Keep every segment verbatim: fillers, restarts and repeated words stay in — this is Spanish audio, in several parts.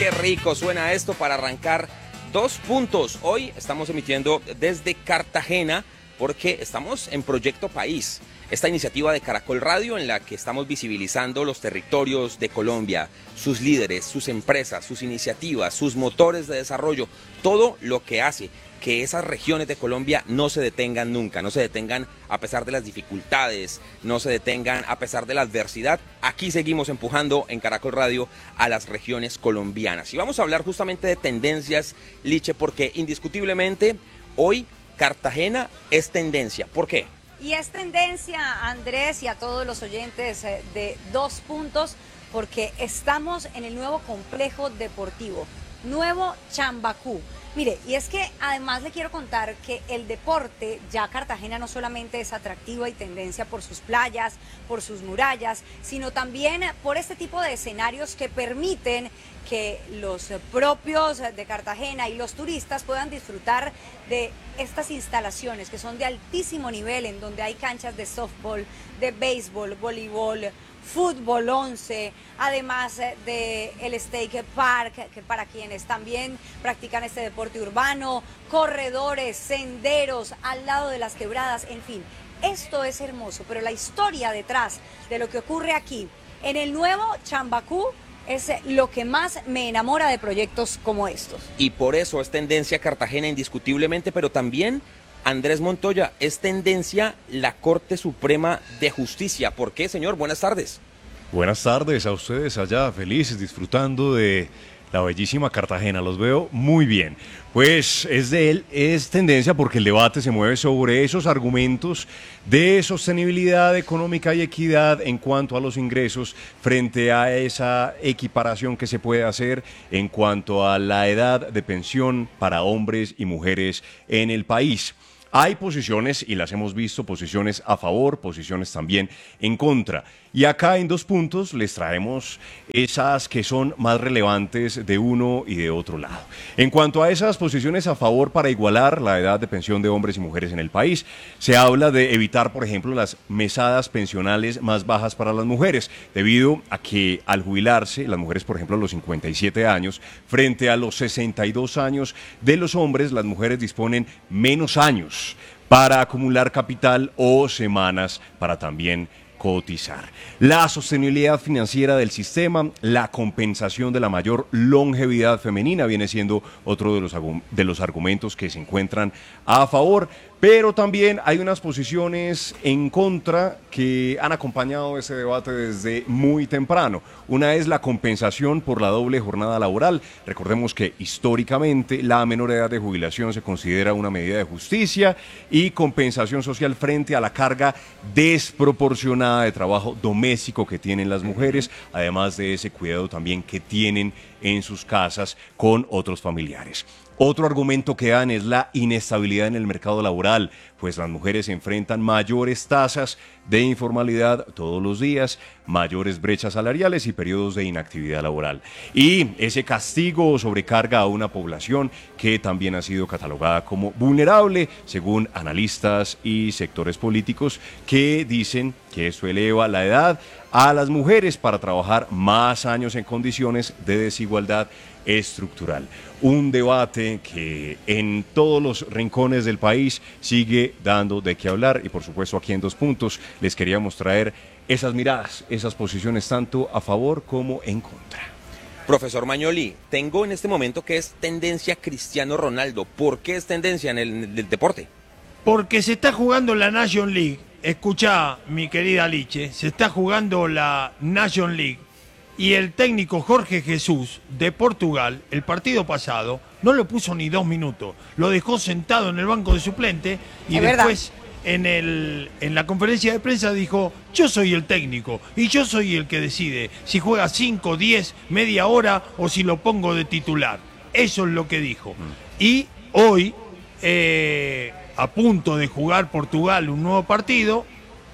qué rico suena esto para arrancar dos puntos. Hoy estamos emitiendo desde Cartagena porque estamos en Proyecto País, esta iniciativa de Caracol Radio en la que estamos visibilizando los territorios de Colombia, sus líderes, sus empresas, sus iniciativas, sus motores de desarrollo, todo lo que hace que esas regiones de Colombia no se detengan nunca, no se detengan a pesar de las dificultades, no se detengan a pesar de la adversidad. Aquí seguimos empujando en Caracol Radio a las regiones colombianas. Y vamos a hablar justamente de tendencias, Liche, porque indiscutiblemente hoy Cartagena es tendencia. ¿Por qué? Y es tendencia, Andrés, y a todos los oyentes de Dos Puntos, porque estamos en el nuevo complejo deportivo, Nuevo Chambacú. Mire, y es que además le quiero contar que el deporte, ya Cartagena no solamente es atractiva y tendencia por sus playas, por sus murallas, sino también por este tipo de escenarios que permiten que los propios de Cartagena y los turistas puedan disfrutar de estas instalaciones que son de altísimo nivel, en donde hay canchas de softball, de béisbol, voleibol, fútbol once, además de el Stake Park, que para quienes también practican este deporte urbano, corredores, senderos al lado de las quebradas, en fin, esto es hermoso, pero la historia detrás de lo que ocurre aquí en el nuevo Chambacú es lo que más me enamora de proyectos como estos. Y por eso es tendencia Cartagena indiscutiblemente, pero también, Andrés Montoya, es tendencia la Corte Suprema de Justicia. ¿Por qué, señor? Buenas tardes. Buenas tardes a ustedes allá, felices, disfrutando de la bellísima Cartagena. Los veo muy bien. Pues es de él, es tendencia porque el debate se mueve sobre esos argumentos de sostenibilidad económica y equidad en cuanto a los ingresos frente a esa equiparación que se puede hacer en cuanto a la edad de pensión para hombres y mujeres en el país. Hay posiciones, y las hemos visto, posiciones a favor, posiciones también en contra. Y acá en Dos Puntos les traemos esas que son más relevantes de uno y de otro lado. En cuanto a esas posiciones a favor para igualar la edad de pensión de hombres y mujeres en el país, se habla de evitar, por ejemplo, las mesadas pensionales más bajas para las mujeres, debido a que al jubilarse, las mujeres, por ejemplo, a los cincuenta y siete años, frente a los sesenta y dos años de los hombres, las mujeres disponen menos años para acumular capital o semanas para también cotizar. La sostenibilidad financiera del sistema, la compensación de la mayor longevidad femenina viene siendo otro de los, de los argumentos que se encuentran a favor, pero también hay unas posiciones en contra que han acompañado ese debate desde muy temprano. Una es la compensación por la doble jornada laboral. Recordemos que históricamente la menor edad de jubilación se considera una medida de justicia y compensación social frente a la carga desproporcionada de trabajo doméstico que tienen las mujeres, además de ese cuidado también que tienen en sus casas con otros familiares. Otro argumento que dan es la inestabilidad en el mercado laboral, pues las mujeres enfrentan mayores tasas de informalidad todos los días, mayores brechas salariales y periodos de inactividad laboral. Y ese castigo sobrecarga a una población que también ha sido catalogada como vulnerable, según analistas y sectores políticos que dicen que eso eleva la edad a las mujeres para trabajar más años en condiciones de desigualdad estructural. Un debate que en todos los rincones del país sigue dando de qué hablar y por supuesto aquí en Dos Puntos les queríamos traer esas miradas, esas posiciones tanto a favor como en contra. Profesor Magnoli, tengo en este momento que es tendencia Cristiano Ronaldo. ¿Por qué es tendencia en el, en el deporte? Porque se está jugando la Nation League. Escuchá, mi querida Liche, se está jugando la Nation League y el técnico Jorge Jesús de Portugal, el partido pasado, no lo puso ni dos minutos. Lo dejó sentado en el banco de suplente y es después en, el, en la conferencia de prensa dijo: yo soy el técnico y yo soy el que decide si juega cinco, diez, media hora o si lo pongo de titular. Eso es lo que dijo. Y hoy, eh, a punto de jugar Portugal un nuevo partido,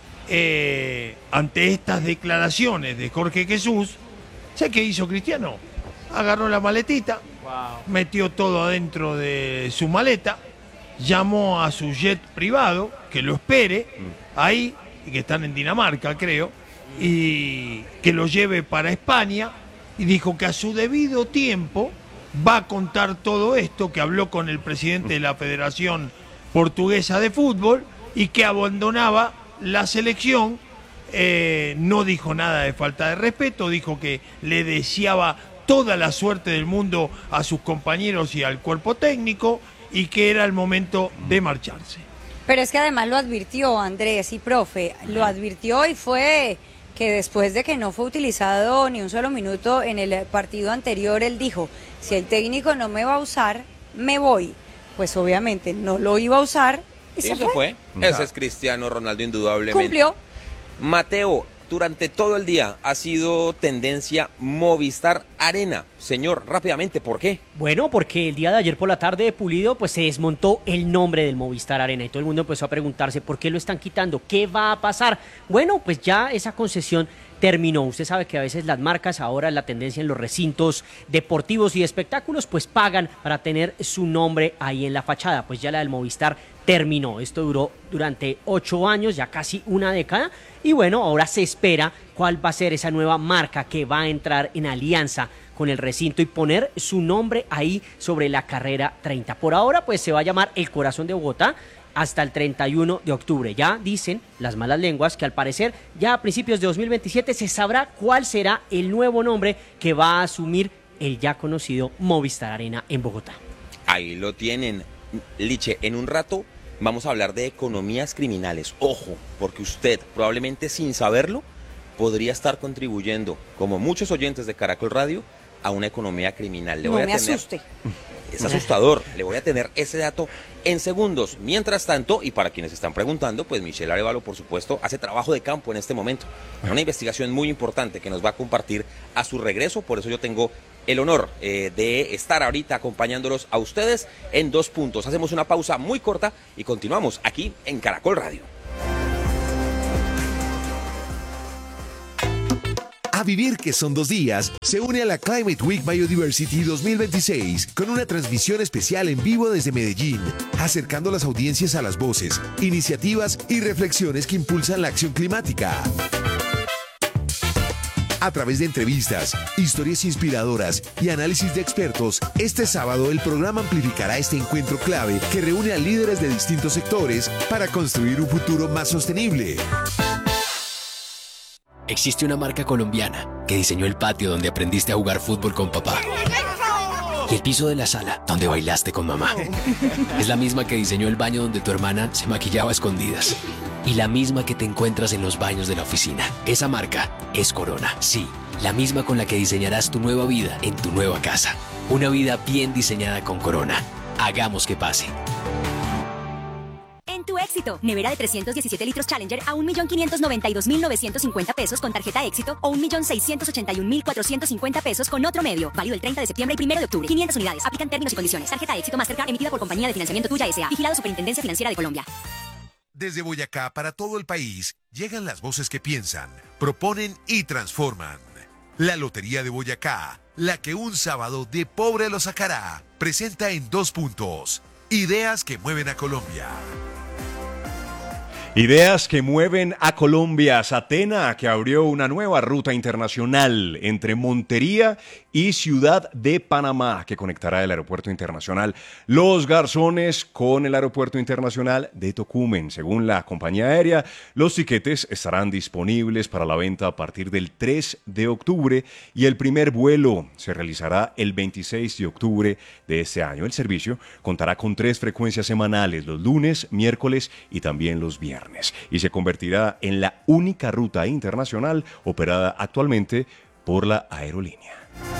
eh, ante estas declaraciones de Jorge Jesús, ¿sabes qué hizo Cristiano? Agarró la maletita, wow. Metió todo adentro de su maleta, llamó a su jet privado, que lo espere, mm. ahí, que están en Dinamarca, creo, y que lo lleve para España, y dijo que a su debido tiempo va a contar todo esto, que habló con el presidente de la Federación Portuguesa de Fútbol y que abandonaba la selección. Eh, no dijo nada de falta de respeto, dijo que le deseaba toda la suerte del mundo a sus compañeros y al cuerpo técnico y que era el momento de marcharse. Pero es que además lo advirtió Andrés y profe, lo advirtió y fue que después de que no fue utilizado ni un solo minuto en el partido anterior, él dijo, si el técnico no me va a usar, me voy. Pues obviamente no lo iba a usar y Sí, se se fue. fue. Ese es Cristiano Ronaldo indudablemente. Cumplió. Mateo, durante todo el día ha sido tendencia Movistar Arena. Señor, rápidamente, ¿por qué? Bueno, porque el día de ayer por la tarde Pulido pues se desmontó el nombre del Movistar Arena y todo el mundo empezó a preguntarse por qué lo están quitando, qué va a pasar. Bueno, pues ya esa concesión terminó. Usted sabe que a veces las marcas, ahora la tendencia en los recintos deportivos y de espectáculos, pues pagan para tener su nombre ahí en la fachada. Pues ya la del Movistar terminó. Esto duró durante ocho años, ya casi una década. Y bueno, ahora se espera cuál va a ser esa nueva marca que va a entrar en alianza con el recinto y poner su nombre ahí sobre la carrera treinta. Por ahora, pues se va a llamar El Corazón de Bogotá hasta el treinta y uno de octubre. Ya dicen las malas lenguas que al parecer ya a principios de dos mil veintisiete se sabrá cuál será el nuevo nombre que va a asumir el ya conocido Movistar Arena en Bogotá. Ahí lo tienen. Liche, en un rato vamos a hablar de economías criminales. Ojo, porque usted probablemente sin saberlo podría estar contribuyendo, como muchos oyentes de Caracol Radio, a una economía criminal. Le No voy a me tener... asuste. Es asustador, le voy a tener ese dato en segundos. Mientras tanto, y para quienes están preguntando, pues Michelle Arevalo, por supuesto, hace trabajo de campo en este momento. Una investigación muy importante que nos va a compartir a su regreso, por eso yo tengo el honor eh, de estar ahorita acompañándolos a ustedes en Dos Puntos. Hacemos una pausa muy corta y continuamos aquí en Caracol Radio. A vivir que son dos días, se une a la Climate Week Biodiversity dos mil veintiséis con una transmisión especial en vivo desde Medellín, acercando las audiencias a las voces, iniciativas y reflexiones que impulsan la acción climática. A través de entrevistas, historias inspiradoras y análisis de expertos, este sábado el programa amplificará este encuentro clave que reúne a líderes de distintos sectores para construir un futuro más sostenible. Existe una marca colombiana que diseñó el patio donde aprendiste a jugar fútbol con papá y el piso de la sala donde bailaste con mamá. Es la misma que diseñó el baño donde tu hermana se maquillaba a escondidas y la misma que te encuentras en los baños de la oficina. Esa marca es Corona. Sí, la misma con la que diseñarás tu nueva vida en tu nueva casa. Una vida bien diseñada con Corona. Hagamos que pase. En tu Éxito, nevera de trescientos diecisiete litros Challenger a un millón quinientos noventa y dos mil novecientos cincuenta pesos con tarjeta Éxito o un millón seiscientos ochenta y un mil cuatrocientos cincuenta pesos con otro medio. Válido el treinta de septiembre y primero de octubre. quinientas unidades. Aplican términos y condiciones. Tarjeta Éxito Mastercard emitida por Compañía de Financiamiento Tuya S A. Vigilado Superintendencia Financiera de Colombia. Desde Boyacá para todo el país llegan las voces que piensan, proponen y transforman. La Lotería de Boyacá, la que un sábado de pobre lo sacará, presenta en Dos Puntos ideas que mueven a Colombia. Ideas que mueven a Colombia. Satena, que abrió una nueva ruta internacional entre Montería y Ciudad de Panamá, que conectará el aeropuerto internacional Los Garzones con el aeropuerto internacional de Tocumen. Según la compañía aérea, los tiquetes estarán disponibles para la venta a partir del tres de octubre y el primer vuelo se realizará el veintiséis de octubre de este año. El servicio contará con tres frecuencias semanales, los lunes, miércoles y también los viernes, y se convertirá en la única ruta internacional operada actualmente por la aerolínea.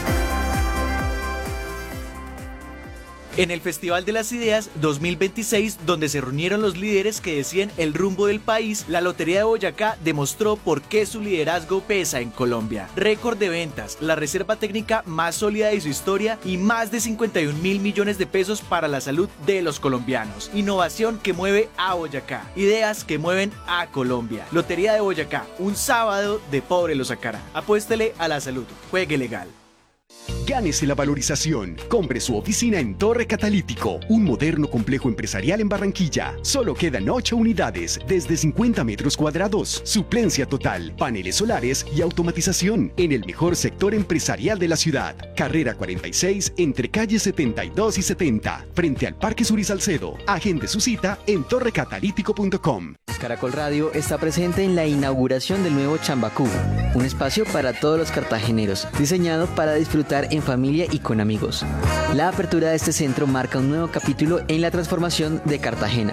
En el Festival de las Ideas dos mil veintiséis, donde se reunieron los líderes que decían el rumbo del país, la Lotería de Boyacá demostró por qué su liderazgo pesa en Colombia. Récord de ventas, la reserva técnica más sólida de su historia y más de cincuenta y un mil millones de pesos para la salud de los colombianos. Innovación que mueve a Boyacá. Ideas que mueven a Colombia. Lotería de Boyacá, un sábado de pobre lo sacará. Apuéstele a la salud. Juegue legal. gánese la valorización. Compre su oficina en Torre Catalítico, un moderno complejo empresarial en Barranquilla. Solo quedan ocho unidades, desde cincuenta metros cuadrados, suplencia total, paneles solares y automatización en el mejor sector empresarial de la ciudad. Carrera cuarenta y seis, entre calles setenta y dos y setenta, frente al Parque Sur y Salcedo. Agende su cita en torre catalítico punto com. Caracol Radio está presente en la inauguración del nuevo Chambacú, un espacio para todos los cartageneros, diseñado para disfrutar en familia y con amigos. La apertura de este centro marca un nuevo capítulo en la transformación de Cartagena.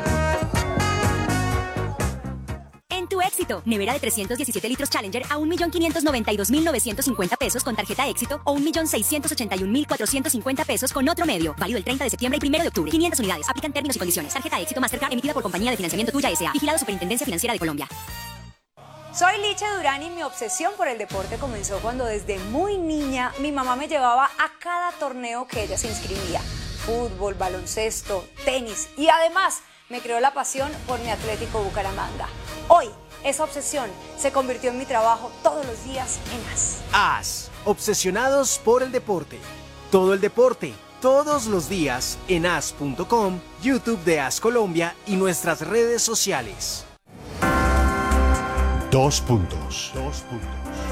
En tu éxito, nevera de trescientos diecisiete litros Challenger a un millón quinientos noventa y dos mil novecientos cincuenta pesos con tarjeta éxito o un millón seiscientos ochenta y un mil cuatrocientos cincuenta pesos con otro medio. Válido el treinta de septiembre y primero de octubre. quinientas unidades. Aplican términos y condiciones. Tarjeta éxito Mastercard emitida por Compañía de Financiamiento Tuya S A. Vigilado Superintendencia Financiera de Colombia. Soy Liche Durán y mi obsesión por el deporte comenzó cuando desde muy niña mi mamá me llevaba a cada torneo que ella se inscribía. Fútbol, baloncesto, tenis y además me creó la pasión por mi Atlético Bucaramanga. Hoy, esa obsesión se convirtió en mi trabajo todos los días en A S. A S, obsesionados por el deporte. Todo el deporte, todos los días en A S punto com, YouTube de A S Colombia y nuestras redes sociales. Dos puntos. Dos puntos.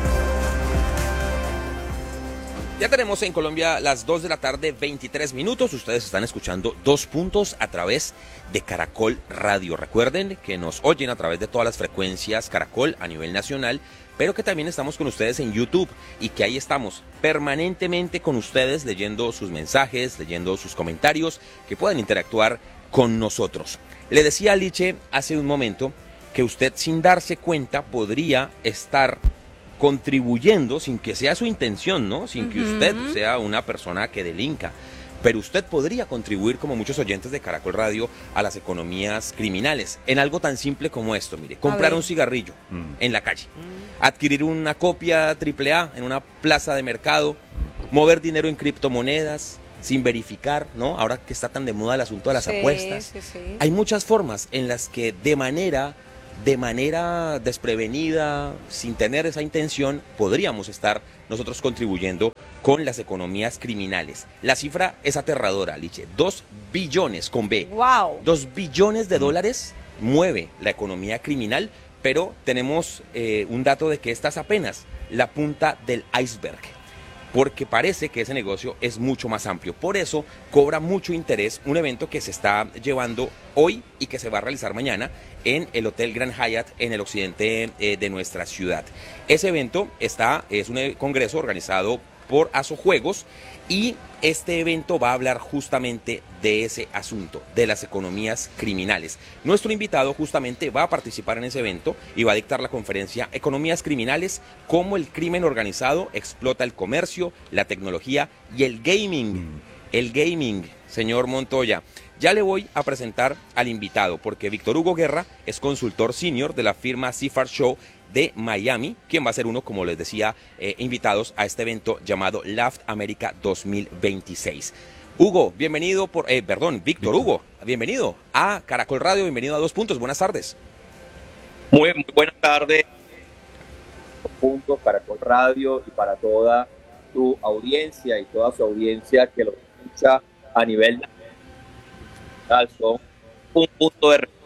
Ya tenemos en Colombia las dos de la tarde, veintitrés minutos. Ustedes están escuchando Dos Puntos a través de Caracol Radio. Recuerden que nos oyen a través de todas las frecuencias Caracol a nivel nacional, pero que también estamos con ustedes en YouTube y que ahí estamos permanentemente con ustedes leyendo sus mensajes, leyendo sus comentarios, que puedan interactuar con nosotros. Le decía a Liche hace un momento que usted sin darse cuenta podría estar contribuyendo, sin que sea su intención, ¿no? Sin que usted sea una persona que delinca, pero usted podría contribuir, como muchos oyentes de Caracol Radio, a las economías criminales, en algo tan simple como esto, mire, comprar un cigarrillo mm. en la calle, mm. adquirir una copia triple A en una plaza de mercado, mover dinero en criptomonedas, sin verificar, ¿no? Ahora que está tan de moda el asunto de las sí, apuestas, sí, sí. Hay muchas formas en las que de manera... de manera desprevenida, sin tener esa intención, podríamos estar nosotros contribuyendo con las economías criminales. La cifra es aterradora, Liche. Dos billones con B. Wow. Dos billones de dólares mueve la economía criminal, pero tenemos eh, un dato de que esta es apenas la punta del iceberg, porque parece que ese negocio es mucho más amplio. Por eso cobra mucho interés un evento que se está llevando hoy y que se va a realizar mañana en el Hotel Grand Hyatt en el occidente eh, de nuestra ciudad. Ese evento está, es un congreso organizado por Asojuegos y este evento va a hablar justamente de ese asunto, de las economías criminales. Nuestro invitado justamente va a participar en ese evento y va a dictar la conferencia Economías Criminales, cómo el crimen organizado explota el comercio, la tecnología y el gaming. El gaming, señor Montoya. Ya le voy a presentar al invitado, porque Víctor Hugo Guerra es consultor senior de la firma Cifar Show de Miami, quien va a ser uno, como les decía, eh, invitados a este evento llamado Laugh America dos mil veintiséis. Hugo, bienvenido por, eh, perdón, Víctor Hugo, bienvenido a Caracol Radio, bienvenido a Dos Puntos, buenas tardes. Muy, muy buenas tardes, Dos Puntos, Caracol Radio y para toda tu audiencia y toda su audiencia que lo escucha a nivel nacional, son un punto de referencia.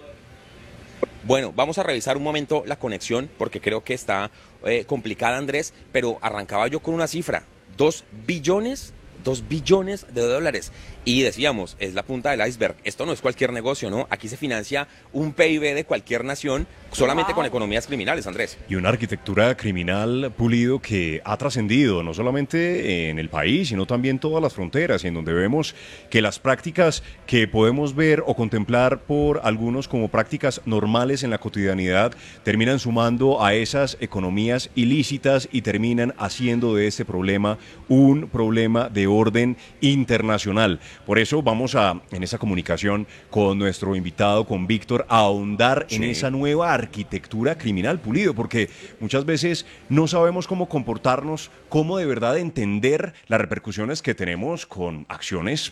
Bueno, vamos a revisar un momento la conexión porque creo que está eh, complicada, Andrés, pero arrancaba yo con una cifra, dos billones, dos billones de dólares. Y decíamos, es la punta del iceberg. Esto no es cualquier negocio, ¿no? Aquí se financia un P I B de cualquier nación solamente wow. con economías criminales, Andrés. Y una arquitectura criminal pulido que ha trascendido no solamente en el país, sino también todas las fronteras, y en donde vemos que las prácticas que podemos ver o contemplar por algunos como prácticas normales en la cotidianidad terminan sumando a esas economías ilícitas y terminan haciendo de este problema un problema de orden internacional. Por eso vamos a, en esa comunicación con nuestro invitado, con Víctor, a ahondar sí. en esa nueva arquitectura criminal pulido, porque muchas veces no sabemos cómo comportarnos, cómo de verdad entender las repercusiones que tenemos con acciones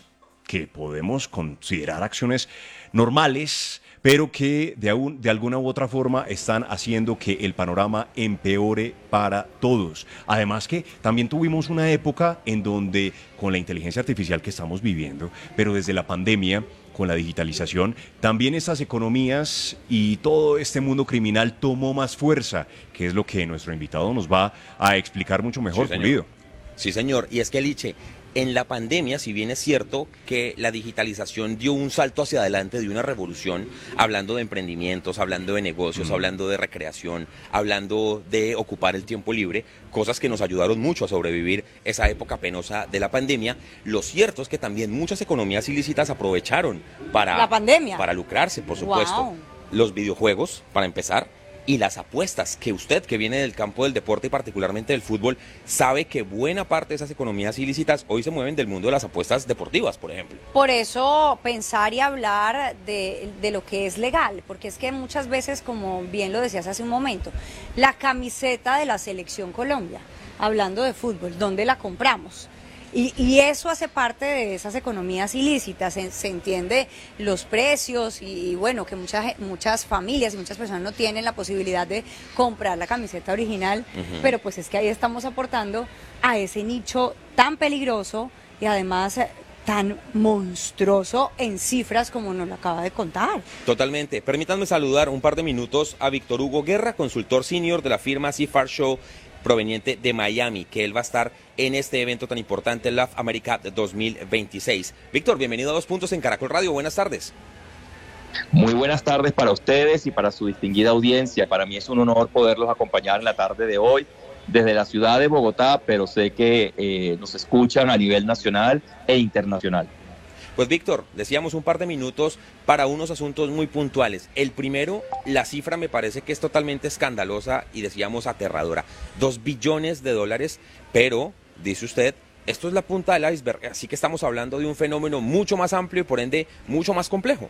que podemos considerar acciones normales, pero que de, aún, de alguna u otra forma están haciendo que el panorama empeore para todos. Además que también tuvimos una época en donde con la inteligencia artificial que estamos viviendo, pero desde la pandemia, con la digitalización, también estas economías y todo este mundo criminal tomó más fuerza, que es lo que nuestro invitado nos va a explicar mucho mejor, Sí, señor. Pulido. Sí, señor. Y es que, Liche, en la pandemia, si bien es cierto que la digitalización dio un salto hacia adelante, de una revolución, hablando de emprendimientos, hablando de negocios, mm. hablando de recreación, hablando de ocupar el tiempo libre, cosas que nos ayudaron mucho a sobrevivir esa época penosa de la pandemia, lo cierto es que también muchas economías ilícitas aprovecharon para, la pandemia. para lucrarse, por supuesto. Wow. Los videojuegos, para empezar, y las apuestas, que usted, que viene del campo del deporte y particularmente del fútbol, sabe que buena parte de esas economías ilícitas hoy se mueven del mundo de las apuestas deportivas, por ejemplo. Por eso pensar y hablar de, de lo que es legal, porque es que muchas veces, como bien lo decías hace un momento, la camiseta de la Selección Colombia, hablando de fútbol, ¿dónde la compramos? Y, y eso hace parte de esas economías ilícitas, se, se entiende los precios y, y bueno, que muchas, muchas familias y muchas personas no tienen la posibilidad de comprar la camiseta original, uh-huh. pero pues es que ahí estamos aportando a ese nicho tan peligroso y además tan monstruoso en cifras como nos lo acaba de contar. Totalmente. Permítanme saludar un par de minutos a Víctor Hugo Guerra, consultor senior de la firma C F A R Show, proveniente de Miami, que él va a estar en este evento tan importante, Love America dos mil veintiséis. Víctor, bienvenido a Dos Puntos en Caracol Radio, buenas tardes. Muy buenas tardes para ustedes y para su distinguida audiencia. Para mí es un honor poderlos acompañar en la tarde de hoy desde la ciudad de Bogotá, pero sé que eh, nos escuchan a nivel nacional e internacional. Pues Víctor, decíamos un par de minutos para unos asuntos muy puntuales. El primero, la cifra me parece que es totalmente escandalosa y decíamos aterradora. Dos billones de dólares, pero, dice usted, esto es la punta del iceberg, así que estamos hablando de un fenómeno mucho más amplio y por ende mucho más complejo.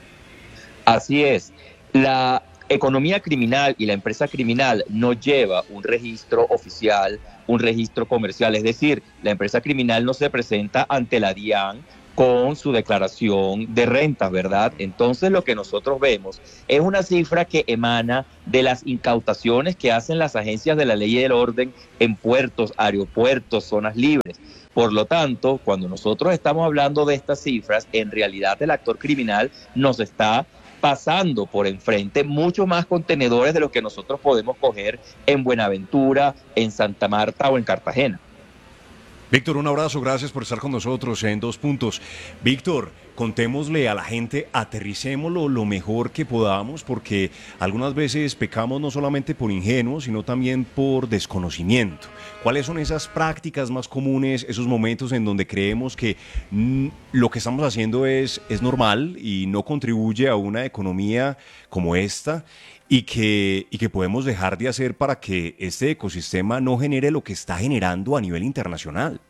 Así es. La economía criminal y la empresa criminal no lleva un registro oficial, un registro comercial, es decir, la empresa criminal no se presenta ante la DIAN con su declaración de rentas, ¿verdad? Entonces lo que nosotros vemos es una cifra que emana de las incautaciones que hacen las agencias de la ley y del orden en puertos, aeropuertos, zonas libres. Por lo tanto, cuando nosotros estamos hablando de estas cifras, en realidad el actor criminal nos está pasando por enfrente muchos más contenedores de los que nosotros podemos coger en Buenaventura, en Santa Marta o en Cartagena. Víctor, un abrazo, gracias por estar con nosotros en Dos Puntos. Víctor, contémosle a la gente, aterricémoslo lo mejor que podamos, porque algunas veces pecamos no solamente por ingenuos, sino también por desconocimiento. ¿Cuáles son esas prácticas más comunes, esos momentos en donde creemos que mm, lo que estamos haciendo es, es normal y no contribuye a una economía como esta? Y que, y que podemos dejar de hacer para que este ecosistema no genere lo que está generando a nivel internacional.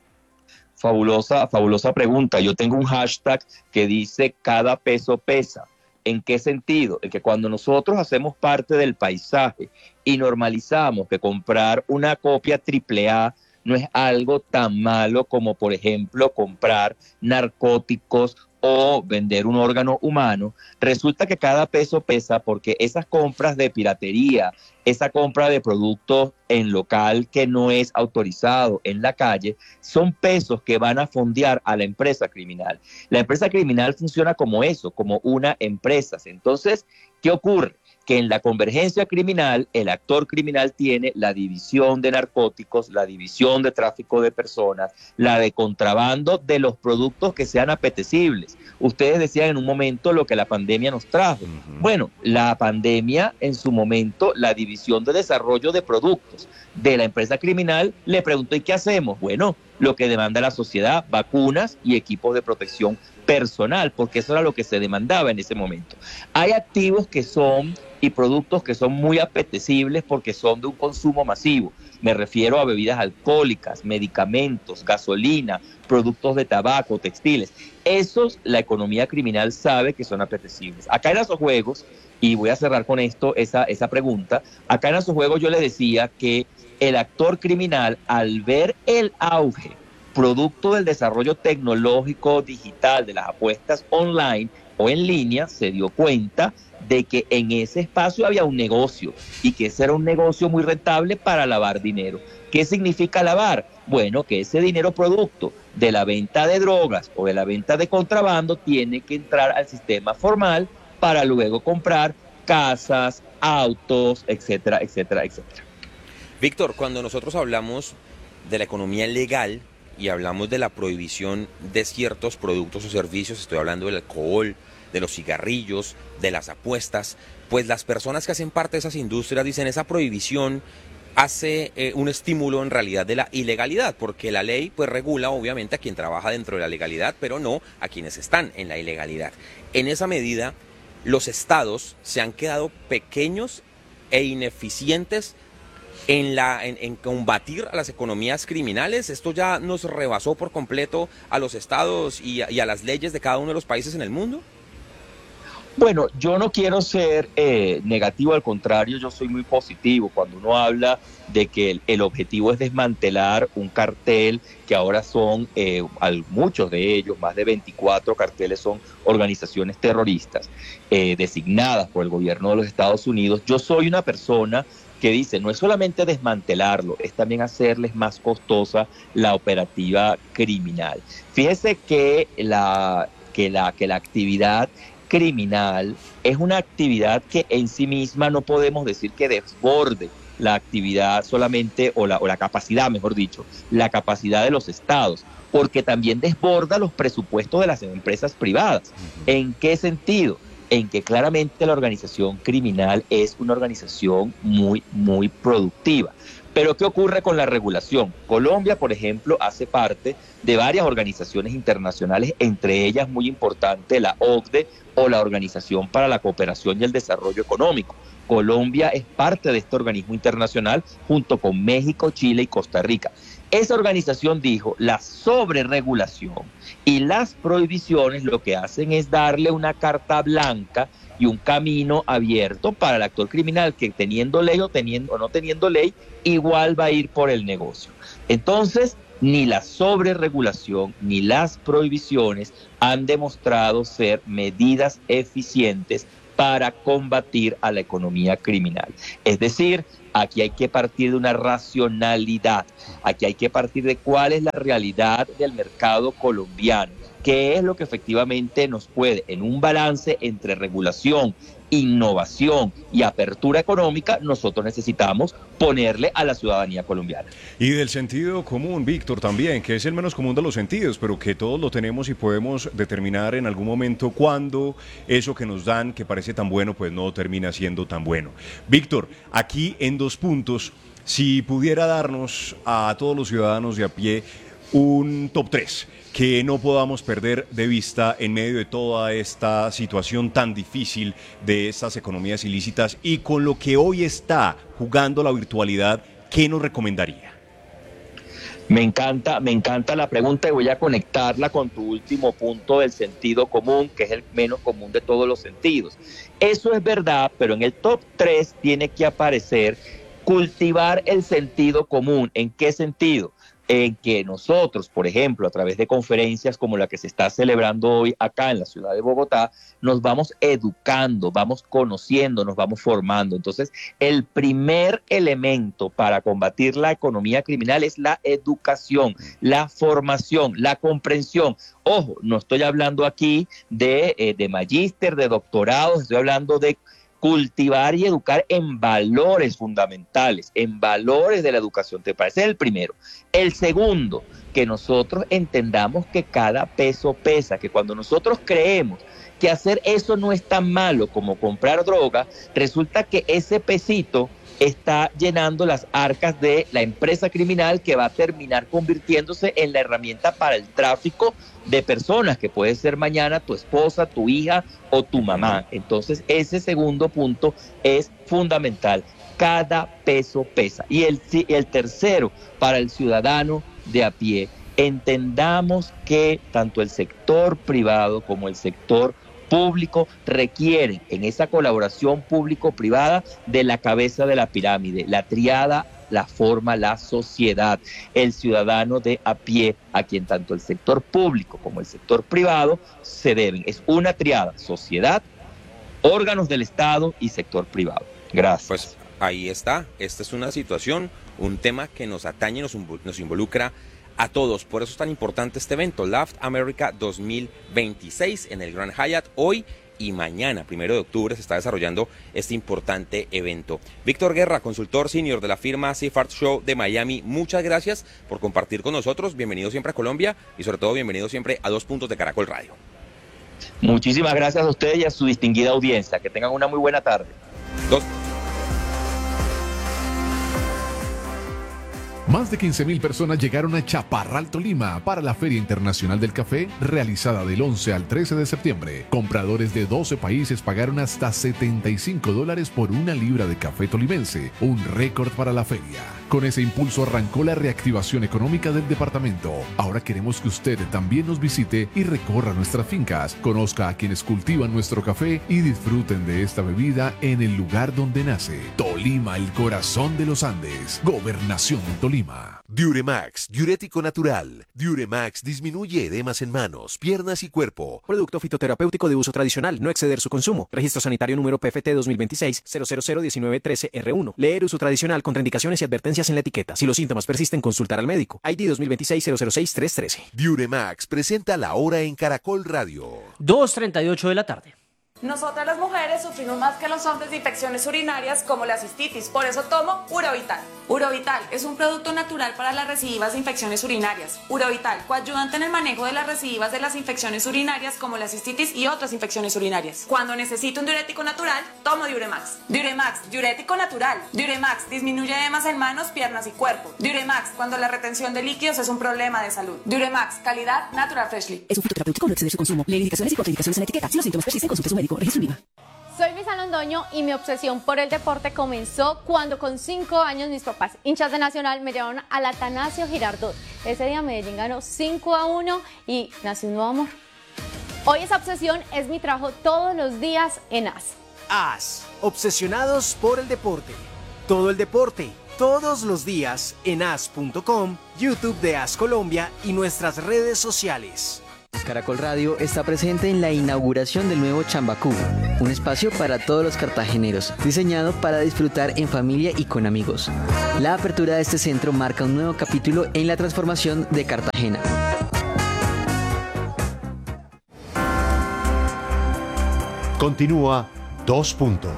Fabulosa, fabulosa pregunta. Yo tengo un hashtag que dice cada peso pesa. ¿En qué sentido? En que cuando nosotros hacemos parte del paisaje y normalizamos que comprar una copia triple A no es algo tan malo como, por ejemplo, comprar narcóticos o vender un órgano humano, resulta que cada peso pesa porque esas compras de piratería, esa compra de productos en local que no es autorizado en la calle, son pesos que van a fondear a la empresa criminal. La empresa criminal funciona como eso, como una empresa. Entonces, ¿qué ocurre? Que en la convergencia criminal, el actor criminal tiene la división de narcóticos, la división de tráfico de personas, la de contrabando de los productos que sean apetecibles. Ustedes decían en un momento lo que la pandemia nos trajo. Uh-huh. Bueno, la pandemia en su momento, la división de desarrollo de productos de la empresa criminal le preguntó, ¿y qué hacemos? Bueno, lo que demanda la sociedad, vacunas y equipos de protección personal, porque eso era lo que se demandaba en ese momento. Hay activos que son y productos que son muy apetecibles porque son de un consumo masivo. Me refiero a bebidas alcohólicas, medicamentos, gasolina, productos de tabaco, textiles. Esos la economía criminal sabe que son apetecibles. Acá en Asojuegos, y voy a cerrar con esto esa, esa pregunta, acá en Asojuegos yo les decía que el actor criminal, al ver el auge producto del desarrollo tecnológico digital de las apuestas online o en línea, se dio cuenta de que en ese espacio había un negocio y que ese era un negocio muy rentable para lavar dinero. ¿Qué significa lavar? Bueno, que ese dinero producto de la venta de drogas o de la venta de contrabando tiene que entrar al sistema formal para luego comprar casas, autos, etcétera, etcétera, etcétera. Víctor, cuando nosotros hablamos de la economía legal y hablamos de la prohibición de ciertos productos o servicios, estoy hablando del alcohol, de los cigarrillos, de las apuestas, pues las personas que hacen parte de esas industrias dicen esa prohibición hace eh, un estímulo en realidad de la ilegalidad, porque la ley pues regula obviamente a quien trabaja dentro de la legalidad, pero no a quienes están en la ilegalidad. En esa medida, los estados se han quedado pequeños e ineficientes en, la, en, en combatir a las economías criminales. Esto ya nos rebasó por completo a los estados y a, y a las leyes de cada uno de los países en el mundo. Bueno, yo no quiero ser eh, negativo, al contrario, yo soy muy positivo cuando uno habla de que el, el objetivo es desmantelar un cartel que ahora son, eh, muchos de ellos, más de veinticuatro carteles son organizaciones terroristas eh, designadas por el gobierno de los Estados Unidos. Yo soy una persona que dice, no es solamente desmantelarlo, es también hacerles más costosa la operativa criminal. Fíjese que la, que la, que la actividad criminal es una actividad que en sí misma no podemos decir que desborde la actividad solamente, o la, o la capacidad, mejor dicho, la capacidad de los estados, porque también desborda los presupuestos de las empresas privadas. ¿En qué sentido? En que claramente la organización criminal es una organización muy, muy productiva. Pero ¿qué ocurre con la regulación? Colombia, por ejemplo, hace parte de varias organizaciones internacionales, entre ellas muy importante la O C D E o la Organización para la Cooperación y el Desarrollo Económico. Colombia es parte de este organismo internacional junto con México, Chile y Costa Rica. Esa organización dijo, la sobreregulación y las prohibiciones lo que hacen es darle una carta blanca y un camino abierto para el actor criminal que teniendo ley o, teniendo, o no teniendo ley, igual va a ir por el negocio. Entonces, ni la sobreregulación ni las prohibiciones han demostrado ser medidas eficientes para combatir a la economía criminal. Es decir, aquí hay que partir de una racionalidad, aquí hay que partir de cuál es la realidad del mercado colombiano, qué es lo que efectivamente nos puede, en un balance entre regulación, innovación y apertura económica, nosotros necesitamos ponerle a la ciudadanía colombiana. Y del sentido común, Víctor, también, que es el menos común de los sentidos, pero que todos lo tenemos y podemos determinar en algún momento cuándo eso que nos dan, que parece tan bueno, pues no termina siendo tan bueno. Víctor, aquí en dos puntos, si pudiera darnos a todos los ciudadanos de a pie un top tres que no podamos perder de vista en medio de toda esta situación tan difícil de estas economías ilícitas y con lo que hoy está jugando la virtualidad, ¿qué nos recomendaría? Me encanta, me encanta la pregunta y voy a conectarla con tu último punto del sentido común, que es el menos común de todos los sentidos. Eso es verdad, pero en el top tres tiene que aparecer cultivar el sentido común. ¿En qué sentido? En que nosotros, por ejemplo, a través de conferencias como la que se está celebrando hoy acá en la ciudad de Bogotá, nos vamos educando, vamos conociendo, nos vamos formando. Entonces, el primer elemento para combatir la economía criminal es la educación, la formación, la comprensión. Ojo, no estoy hablando aquí de, eh, de magíster, de doctorados, estoy hablando de cultivar y educar en valores fundamentales, en valores de la educación. ¿Te parece? El primero. El segundo, que nosotros entendamos que cada peso pesa, que cuando nosotros creemos que hacer eso no es tan malo como comprar droga, resulta que ese pesito está llenando las arcas de la empresa criminal que va a terminar convirtiéndose en la herramienta para el tráfico de personas, que puede ser mañana tu esposa, tu hija o tu mamá. Entonces, ese segundo punto es fundamental. Cada peso pesa. Y el, el tercero, para el ciudadano de a pie, entendamos que tanto el sector privado como el sector público requieren en esa colaboración público-privada de la cabeza de la pirámide, la triada la forma la sociedad, el ciudadano de a pie, a quien tanto el sector público como el sector privado se deben. Es una triada: sociedad, órganos del Estado y sector privado. Gracias. Pues ahí está. Esta es una situación, un tema que nos atañe, nos, nos involucra a todos. Por eso es tan importante este evento, Laugh America dos mil veintiséis, en el Grand Hyatt. Hoy y mañana, primero de octubre, se está desarrollando este importante evento. Víctor Guerra, consultor senior de la firma Seafart Show de Miami, muchas gracias por compartir con nosotros. Bienvenido siempre a Colombia y sobre todo bienvenido siempre a Dos Puntos de Caracol Radio. Muchísimas gracias a ustedes y a su distinguida audiencia. Que tengan una muy buena tarde. Dos. Más de quince mil personas llegaron a Chaparral, Tolima, para la Feria Internacional del Café, realizada del once al trece de septiembre. Compradores de doce países pagaron hasta setenta y cinco dólares por una libra de café tolimense, un récord para la feria. Con ese impulso arrancó la reactivación económica del departamento. Ahora queremos que usted también nos visite y recorra nuestras fincas, conozca a quienes cultivan nuestro café y disfruten de esta bebida en el lugar donde nace. Tolima, el corazón de los Andes. Gobernación de Tolima. Diuremax, diurético natural. Diuremax disminuye edemas en manos, piernas y cuerpo. Producto fitoterapéutico de uso tradicional, no exceder su consumo. Registro sanitario número P F T dos mil veintiséis cero cero cero diecinueve trece R uno. Leer uso tradicional, contraindicaciones y advertencias en la etiqueta. Si los síntomas persisten, consultar al médico. I D dos mil veintiséis cero cero seis tres trece. Diuremax presenta la hora en Caracol Radio. dos treinta y ocho de la tarde. Nosotras las mujeres sufrimos más que los hombres de infecciones urinarias como la cistitis, por eso tomo Urovital. Urovital es un producto natural para las recidivas de infecciones urinarias. Urovital, coayudante en el manejo de las recidivas de las infecciones urinarias como la cistitis y otras infecciones urinarias. Cuando necesito un diurético natural, tomo Diuremax. Diuremax, diurético natural. Diuremax, disminuye edemas en manos, piernas y cuerpo. Diuremax, cuando la retención de líquidos es un problema de salud. Diuremax, calidad Natural Freshly. Es un fitoterapéutico, no exceder su consumo. Leer indicaciones y contraindicaciones en la etiqueta. Si los síntomas persisten, consulte a su médico. Registro IVA. Soy Misa Londoño y mi obsesión por el deporte comenzó cuando con cinco años mis papás, hinchas de Nacional, me llevaron al Atanasio Girardot. Ese día Medellín ganó cinco a uno y nació un nuevo amor. Hoy esa obsesión es mi trabajo todos los días en A S. A S, obsesionados por el deporte. Todo el deporte, todos los días en A S punto com, YouTube de A S Colombia y nuestras redes sociales. Caracol Radio está presente en la inauguración del nuevo Chambacú, un espacio para todos los cartageneros, diseñado para disfrutar en familia y con amigos. La apertura de este centro marca un nuevo capítulo en la transformación de Cartagena. Continúa Dos Puntos.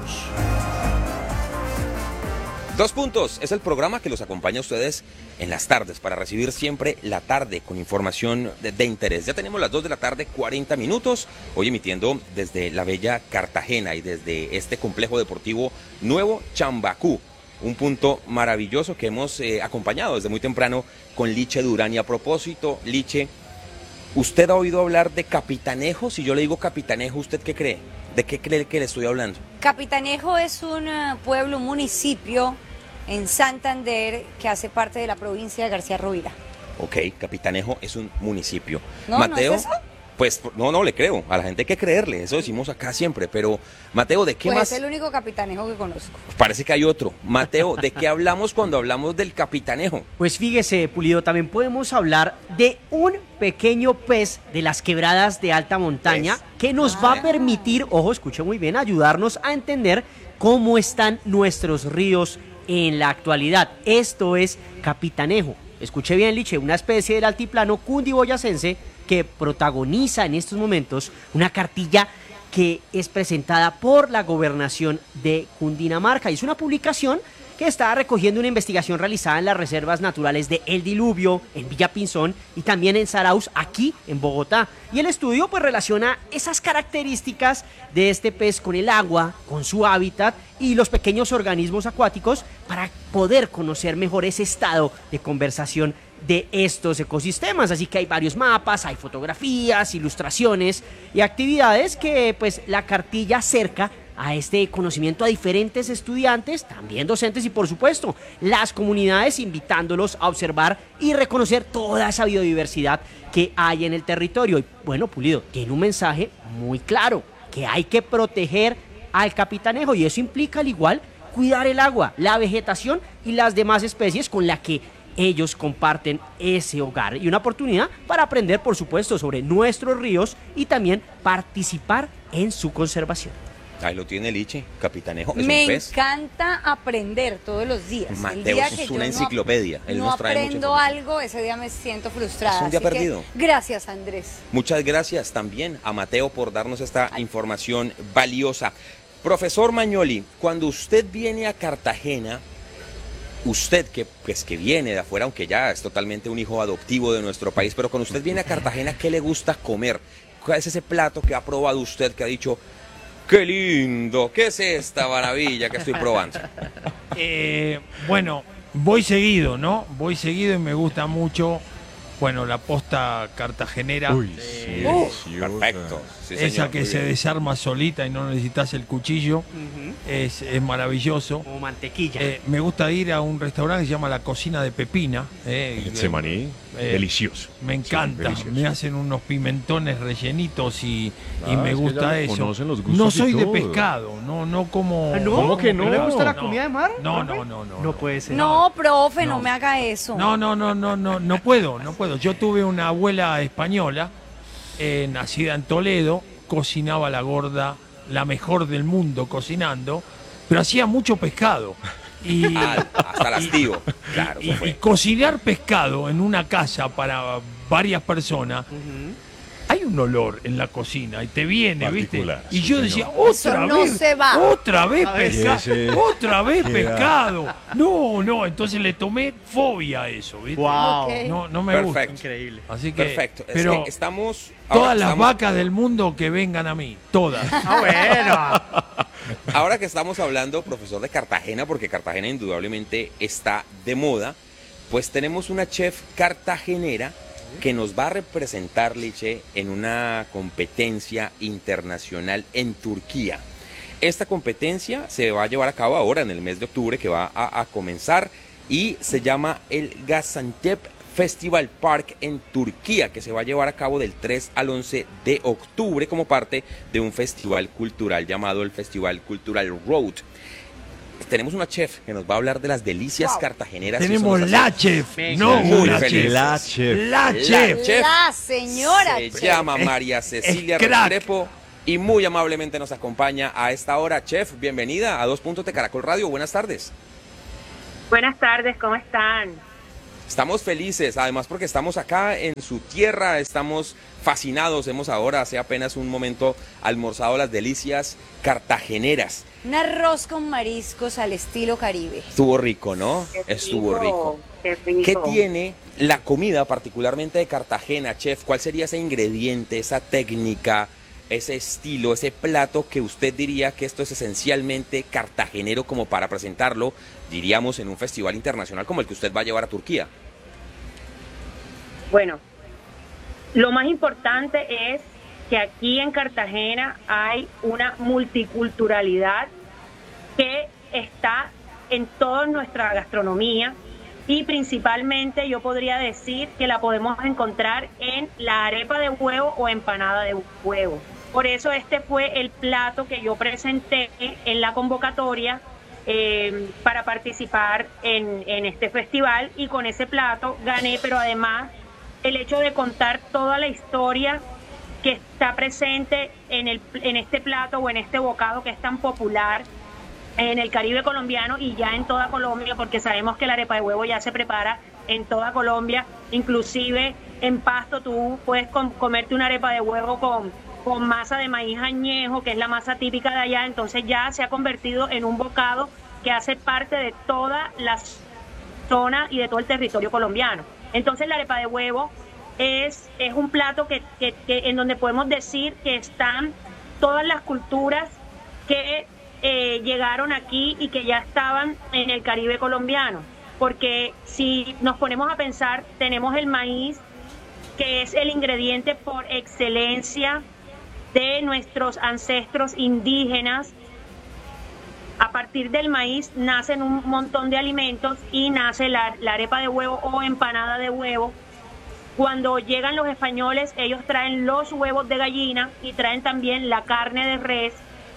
Dos Puntos es el programa que los acompaña a ustedes en las tardes para recibir siempre la tarde con información de, de interés. Ya tenemos las dos de la tarde, cuarenta minutos, hoy emitiendo desde la bella Cartagena y desde este complejo deportivo nuevo Chambacú. Un punto maravilloso que hemos eh, acompañado desde muy temprano con Liche Durán. Y a propósito, Liche, ¿usted ha oído hablar de Capitanejo? Si yo le digo Capitanejo, ¿usted qué cree? ¿De qué cree que le estoy hablando? Capitanejo es un uh, pueblo, un municipio en Santander que hace parte de la provincia de García Rovira. Ok, Capitanejo es un municipio. ¿No, Mateo, ¿no es eso? Pues no, no le creo. A la gente hay que creerle, eso decimos acá siempre. Pero, Mateo, ¿de qué pues más? es el único Capitanejo que conozco. Parece que hay otro. Mateo, ¿de qué hablamos cuando hablamos del Capitanejo? Pues fíjese, Pulido, también podemos hablar de un pequeño pez de las quebradas de alta montaña ¿Pez? que nos ah. va a permitir, ojo, escuche muy bien, ayudarnos a entender cómo están nuestros ríos en la actualidad. Esto es Capitanejo. Escuche bien, Liche, una especie del altiplano cundiboyacense que protagoniza en estos momentos una cartilla que es presentada por la gobernación de Cundinamarca. Y es una publicación que está recogiendo una investigación realizada en las reservas naturales de El Diluvio, en Villa Pinzón y también en Zarauz, aquí en Bogotá. Y el estudio pues relaciona esas características de este pez con el agua, con su hábitat y los pequeños organismos acuáticos para poder conocer mejor ese estado de conservación de estos ecosistemas. Así que hay varios mapas, hay fotografías, ilustraciones y actividades que pues la cartilla acerca a este conocimiento a diferentes estudiantes, también docentes y por supuesto las comunidades, invitándolos a observar y reconocer toda esa biodiversidad que hay en el territorio. Y bueno, Pulido, tiene un mensaje muy claro, que hay que proteger al Capitanejo y eso implica al igual cuidar el agua, la vegetación y las demás especies con las que ellos comparten ese hogar. Y una oportunidad para aprender, por supuesto, sobre nuestros ríos y también participar en su conservación. Ahí lo tiene Liche, capitanejo, es Me un pez. encanta aprender todos los días. Mateo, el día es que una yo enciclopedia. No, Él no nos trae mucha aprendo información. algo, ese día me siento frustrada. Es un día así que perdido. gracias, Andrés. Muchas gracias también a Mateo por darnos esta información valiosa. Profesor Magnoli, cuando usted viene a Cartagena, usted que, pues, que viene de afuera, aunque ya es totalmente un hijo adoptivo de nuestro país, pero cuando usted viene a Cartagena, ¿qué le gusta comer? ¿Cuál es ese plato que ha probado usted que ha dicho, qué lindo, qué es esta maravilla que estoy probando? Eh, bueno, voy seguido, ¿no? Voy seguido y me gusta mucho, bueno, la posta cartagenera. Uy, eh, sí, Uh, perfecto. Sí, esa señor, que muy se bien. desarma solita y no necesitas el cuchillo. Ujú. es, es maravilloso. Como mantequilla. Eh, me gusta ir a un restaurante que se llama La Cocina de Pepina. eh, Getsemaní, eh, delicioso. Me encanta, Sí, delicioso. me hacen unos pimentones rellenitos y, y Ah, me es que gusta ya eso. conocen los gustos No y soy de todo. pescado, no, no como. ¿Ah, no? ¿Cómo que no? ¿No le gusta la No. comida de mar? No, profe? no, no, no. No puede ser. No, profe, no, No. me haga eso. No, no, no, no, no, no puedo, no puedo. Yo tuve una abuela española, eh, nacida en Toledo, cocinaba la gorda, la mejor del mundo cocinando, pero hacía mucho pescado. Y, Ah, hasta el hastío. Claro, y, eso fue. y cocinar pescado en una casa para varias personas, hay un olor en la cocina y te viene, ¿viste? Particular, Y sí, yo señor. decía, otra Eso no vez, se va. otra vez A ver, pescado, ese- otra vez queda- pescado. No, no, entonces le tomé fobia a eso, ¿viste? Wow. Ok. No, no me gusta. Perfecto. Increíble. Así que, Perfecto. Es pero que estamos. ahora todas que las estamos- vacas del mundo que vengan a mí, todas. Ah, bueno. Ahora que estamos hablando, profesor, de Cartagena, porque Cartagena indudablemente está de moda, pues tenemos una chef cartagenera que nos va a representar, Liche, en una competencia internacional en Turquía. Esta competencia se va a llevar a cabo ahora en el mes de octubre, que va a, a comenzar, y se llama el Gaziantep Festival Park en Turquía, que se va a llevar a cabo del tres al once de octubre como parte de un festival cultural llamado el Festival Cultural Road. Tenemos una chef que nos va a hablar de las delicias Wow. cartageneras. y eso Tenemos nos la hace chef, Me no encanta. Muy una feliz. chef. La chef. La La chef. chef. La señora. Se chef. llama Es- María Cecilia es crack. Restrepo y muy amablemente nos acompaña a esta hora. Chef, bienvenida a Dos Puntos de Caracol Radio. Buenas tardes. Buenas tardes, ¿cómo están? Estamos felices, además porque estamos acá en su tierra, estamos fascinados. Hemos ahora, hace apenas un momento, almorzado las delicias cartageneras. Un arroz con mariscos al estilo Caribe. Estuvo rico, ¿no? Qué Estuvo rico. Qué rico. ¿Qué tiene la comida, particularmente de Cartagena, chef? ¿Cuál sería ese ingrediente, esa técnica, ese estilo, ese plato que usted diría que esto es esencialmente cartagenero como para presentarlo, diríamos, en un festival internacional como el que usted va a llevar a Turquía? Bueno, lo más importante es que aquí en Cartagena hay una multiculturalidad que está en toda nuestra gastronomía y principalmente yo podría decir que la podemos encontrar en la arepa de huevo o empanada de huevo. Por eso este fue el plato que yo presenté en la convocatoria eh, para participar en, en este festival y con ese plato gané, pero además el hecho de contar toda la historia que está presente en, el, en este plato o en este bocado que es tan popular en el Caribe colombiano y ya en toda Colombia, porque sabemos que la arepa de huevo ya se prepara en toda Colombia, inclusive en Pasto tú puedes com comerte una arepa de huevo con, con masa de maíz añejo, que es la masa típica de allá, entonces ya se ha convertido en un bocado que hace parte de toda la zona y de todo el territorio colombiano. Entonces la arepa de huevo es, es un plato que, que, que en donde podemos decir que están todas las culturas que eh, llegaron aquí y que ya estaban en el Caribe colombiano. Porque si nos ponemos a pensar, tenemos el maíz, que es el ingrediente por excelencia de nuestros ancestros indígenas. A partir del maíz nacen un montón de alimentos y nace la, la arepa de huevo o empanada de huevo. Cuando llegan los españoles, ellos traen los huevos de gallina y traen también la carne de res.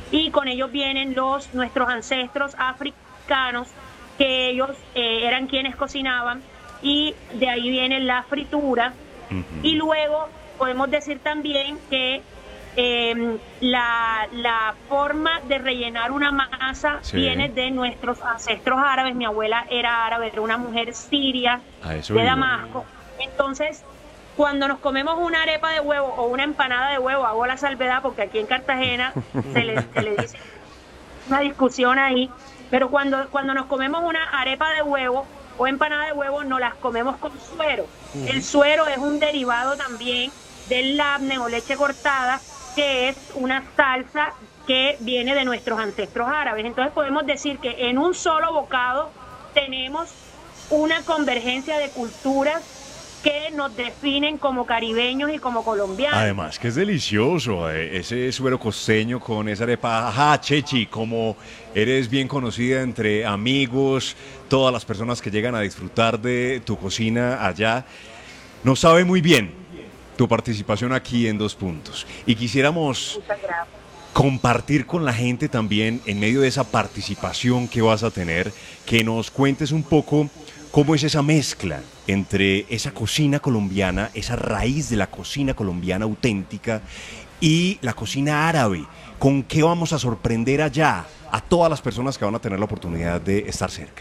y con ellos vienen los nuestros ancestros africanos, que ellos eh, eran quienes cocinaban, y de ahí viene la fritura. Uh-huh. Y luego podemos decir también que eh, la, la forma de rellenar una masa sí. viene de nuestros ancestros árabes. Mi abuela era árabe, era una mujer siria de Damasco. Entonces, cuando nos comemos una arepa de huevo o una empanada de huevo, hago la salvedad porque aquí en Cartagena se le, se le dice una discusión ahí, pero cuando, cuando nos comemos una arepa de huevo o empanada de huevo, nos las comemos con suero. Uh-huh. El suero es un derivado también del labne o leche cortada, que es una salsa que viene de nuestros ancestros árabes. Entonces podemos decir que en un solo bocado tenemos una convergencia de culturas que nos definen como caribeños y como colombianos. Además que es delicioso, eh, ese suero costeño con esa arepa. Ajá, Chechi, como eres bien conocida entre amigos, todas las personas que llegan a disfrutar de tu cocina allá, nos sabe muy bien tu participación aquí en Dos Puntos. Y quisiéramos compartir con la gente también, en medio de esa participación que vas a tener, que nos cuentes un poco cómo es esa mezcla entre esa cocina colombiana, esa raíz de la cocina colombiana auténtica y la cocina árabe. ¿Con qué vamos a sorprender allá a todas las personas que van a tener la oportunidad de estar cerca?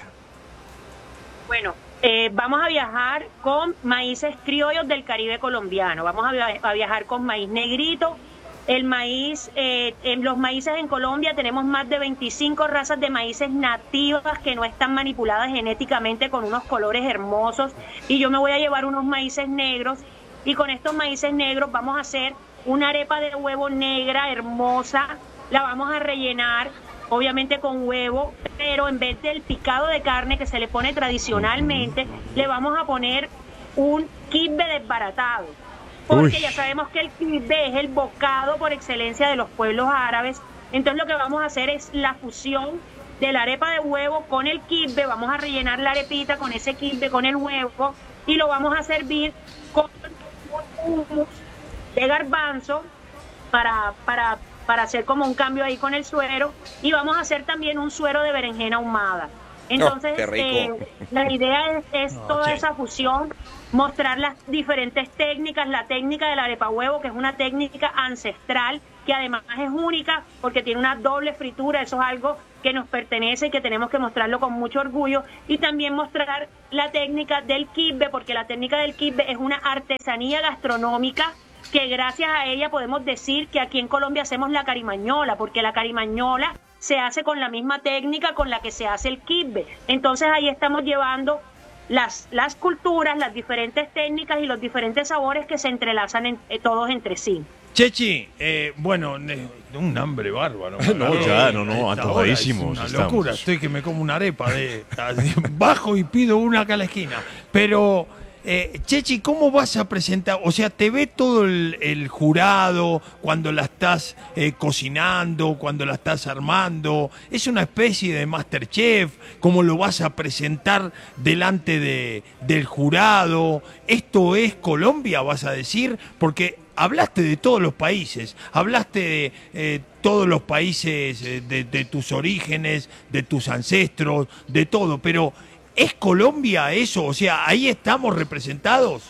Bueno, eh, vamos a viajar con maíces criollos del Caribe colombiano. Vamos a, via a viajar con maíz negrito. El maíz, eh, en los maíces en Colombia tenemos más de veinticinco razas de maíces nativas que no están manipuladas genéticamente, con unos colores hermosos, y yo me voy a llevar unos maíces negros, y con estos maíces negros vamos a hacer una arepa de huevo negra hermosa. La vamos a rellenar obviamente con huevo, pero en vez del picado de carne que se le pone tradicionalmente, le vamos a poner un kibbe desbaratado. Porque Uy. ya sabemos que el kibbe es el bocado por excelencia de los pueblos árabes. Entonces lo que vamos a hacer es la fusión de la arepa de huevo con el kibbe. Vamos a rellenar la arepita con ese kibbe, con el huevo, y lo vamos a servir con un hummus de garbanzo para, para, para hacer como un cambio ahí con el suero. Y vamos a hacer también un suero de berenjena ahumada. Entonces, oh, eh, la idea es, es no, toda okay. esa fusión, mostrar las diferentes técnicas, la técnica del arepa huevo, que es una técnica ancestral, que además es única porque tiene una doble fritura. Eso es algo que nos pertenece y que tenemos que mostrarlo con mucho orgullo. Y también mostrar la técnica del kibbe, porque la técnica del kibbe es una artesanía gastronómica que gracias a ella podemos decir que aquí en Colombia hacemos la carimañola, porque la carimañola se hace con la misma técnica con la que se hace el kibbe. Entonces ahí estamos llevando las, las culturas, las diferentes técnicas y los diferentes sabores que se entrelazan en, eh, todos entre sí. Chechi, eh, bueno, eh, un hambre bárbaro. No, no, ya, no, no, antojadísimos. Es una locura, estoy que me como una arepa de, de bajo y pido una acá a la esquina. Pero... Eh, Chechi, ¿cómo vas a presentar? O sea, ¿te ve todo el, el jurado cuando la estás eh, cocinando, cuando la estás armando? ¿Es una especie de MasterChef? ¿Cómo lo vas a presentar delante de, del jurado? ¿Esto es Colombia, vas a decir? Porque hablaste de todos los países, hablaste de eh, todos los países, eh, de, de tus orígenes, de tus ancestros, de todo, pero... ¿es Colombia eso? O sea, ¿ahí estamos representados?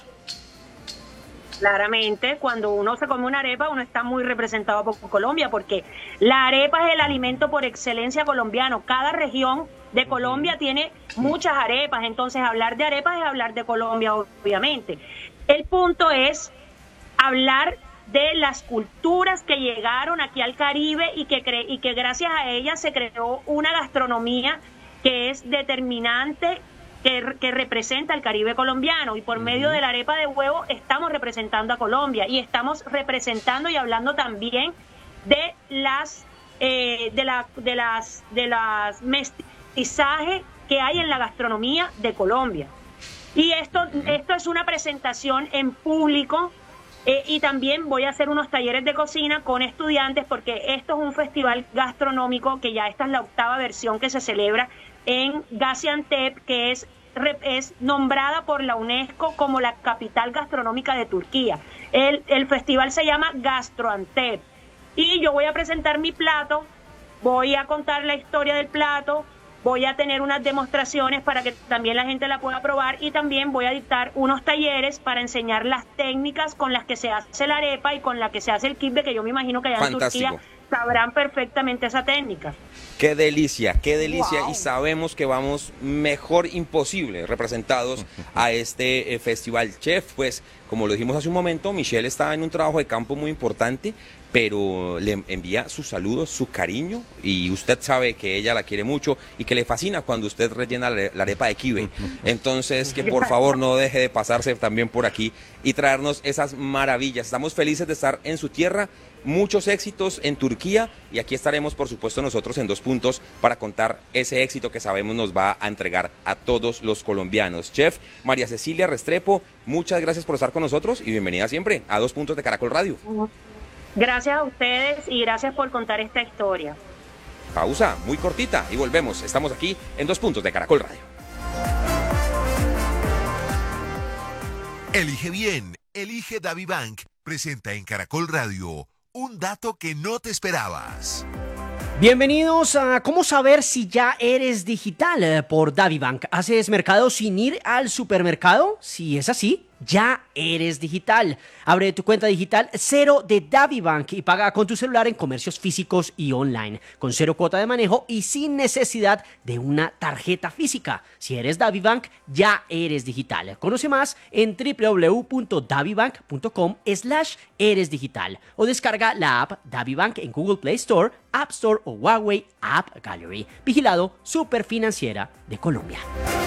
Claramente, cuando uno se come una arepa, uno está muy representado por Colombia, porque la arepa es el alimento por excelencia colombiano. Cada región de Colombia tiene muchas arepas, entonces hablar de arepas es hablar de Colombia, obviamente. El punto es hablar de las culturas que llegaron aquí al Caribe y que, cre y que gracias a ellas se creó una gastronomía que es determinante, que, que representa al Caribe colombiano, y por uh-huh. medio de la arepa de huevo estamos representando a Colombia, y estamos representando y hablando también de las eh, de la de las de las mestizaje que hay en la gastronomía de Colombia. Y esto uh-huh. esto es una presentación en público. Eh, y también voy a hacer unos talleres de cocina con estudiantes, porque esto es un festival gastronómico que ya esta es la octava versión que se celebra en Gaziantep, que es, es nombrada por la UNESCO como la capital gastronómica de Turquía. El, el festival se llama Gastroantep. Y yo voy a presentar mi plato voy a contar la historia del plato, voy a tener unas demostraciones para que también la gente la pueda probar y también voy a dictar unos talleres para enseñar las técnicas con las que se hace la arepa y con las que se hace el kibbe, que yo me imagino que allá Fantástico. en Turquía sabrán perfectamente esa técnica. Qué delicia, qué delicia. Wow. Y sabemos que vamos mejor imposible representados a este eh, festival. Chef, pues como lo dijimos hace un momento, Michelle está en un trabajo de campo muy importante, pero le envía sus saludos, su cariño, y usted sabe que ella la quiere mucho y que le fascina cuando usted rellena la la arepa de kibe. Entonces, que por favor no deje de pasarse también por aquí y traernos esas maravillas. Estamos felices de estar en su tierra. Muchos éxitos en Turquía y aquí estaremos, por supuesto, nosotros en Dos Puntos para contar ese éxito que sabemos nos va a entregar a todos los colombianos. Chef María Cecilia Restrepo, muchas gracias por estar con nosotros y bienvenida siempre a Dos Puntos de Caracol Radio. Gracias a ustedes y gracias por contar esta historia. Pausa muy cortita y volvemos. Estamos aquí en Dos Puntos de Caracol Radio. Elige bien, elige DaviBank. Presenta en Caracol Radio un dato que no te esperabas. Bienvenidos a ¿Cómo saber si ya eres digital? Eh, por DaviBank. ¿Haces mercado sin ir al supermercado? Si es así, ya eres digital. Abre tu cuenta digital cero de DaviBank y paga con tu celular en comercios físicos y online, con cero cuota de manejo y sin necesidad de una tarjeta física. Si eres DaviBank, ya eres digital. Conoce más en w w w punto davibank punto com slash eres digital o descarga la app DaviBank en Google Play Store, App Store o Huawei App Gallery. Vigilado Superfinanciera de Colombia.